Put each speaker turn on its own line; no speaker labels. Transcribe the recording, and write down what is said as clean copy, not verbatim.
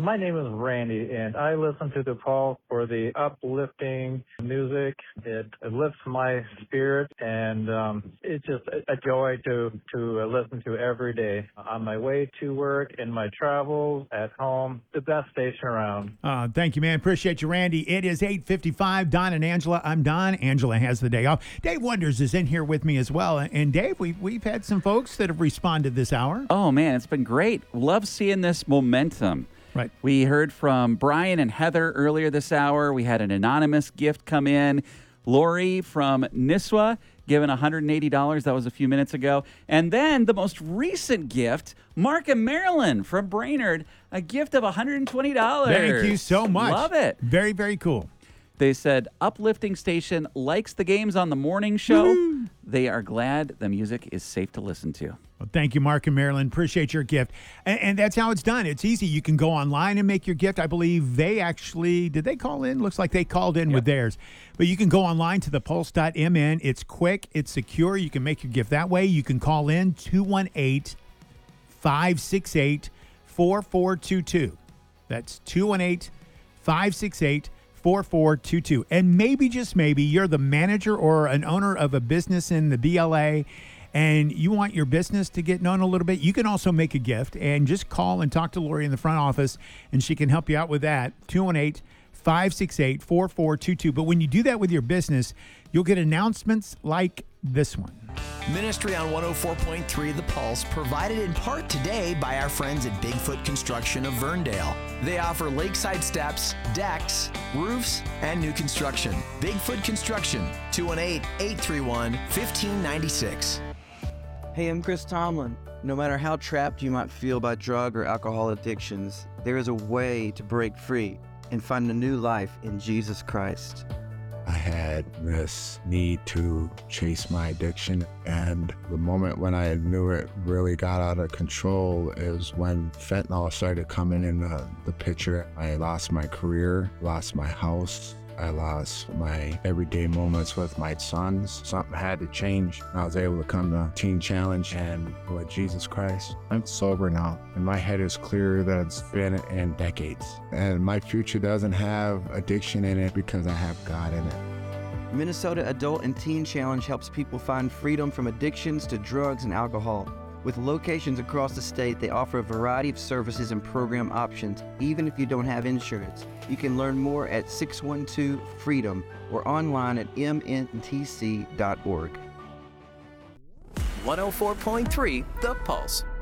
My name is Randy, and I listen to the Pulse for the uplifting music. It lifts my spirit, and it's just a joy to listen to every day. On my way to work, in my travels, at home, the best station around.
Thank you, man. Appreciate you, Randy. It is 8:55. Don and Angela. I'm Don. Angela has the day off. Dave Wonders is in here with me as well. And Dave, we've had some folks that have responded this hour.
Oh, man, it's been great. Love seeing this momentum.
Right.
We heard from Brian and Heather earlier this hour. We had an anonymous gift come in. Lori from Nisswa given $180. That was a few minutes ago. And then the most recent gift, Mark and Marilyn from Brainerd, a gift of $120.
Thank you so much.
Love it.
Very, very cool.
They said, uplifting station likes the games on the morning show. Woo-hoo. They are glad the music is safe to listen to.
Well, thank you, Mark and Marilyn. Appreciate your gift. And that's how it's done. It's easy. You can go online and make your gift. I believe they actually, did they call in? Looks like they called in with theirs. But you can go online to thepulse.mn. It's quick. It's secure. You can make your gift that way. You can call in 218-568-4422. That's 218-568-4422. And maybe, just maybe, you're the manager or an owner of a business in the DLA and you want your business to get known a little bit. You can also make a gift and just call and talk to Lori in the front office, and she can help you out with that. 218-568-4422. But when you do that with your business, you'll get announcements like this one.
Ministry on 104.3 The Pulse, provided in part today by our friends at Bigfoot Construction of Verndale. They offer lakeside steps, decks, roofs, and new construction. Bigfoot Construction, 218-831-1596.
Hey, I'm Chris Tomlin. No matter how trapped you might feel by drug or alcohol addictions, there is a way to break free and find a new life in Jesus Christ.
I had this need to chase my addiction, and the moment when I knew it really got out of control is when fentanyl started coming in the picture. I lost my career, lost my house. I lost my everyday moments with my sons. Something had to change. I was able to come to Teen Challenge, and with Jesus Christ, I'm sober now. And my head is clearer than it's been in decades. And my future doesn't have addiction in it because I have God in it.
Minnesota Adult and Teen Challenge helps people find freedom from addictions to drugs and alcohol. With locations across the state, they offer a variety of services and program options, even if you don't have insurance. You can learn more at 612-FREEDOM or online at mntc.org.
104.3 The Pulse.